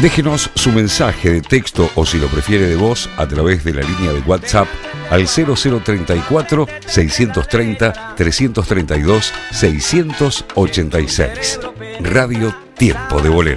Déjenos su mensaje de texto o, si lo prefiere, de voz a través de la línea de WhatsApp al 0034 630 332 686. Radio Tiempo de Bolero.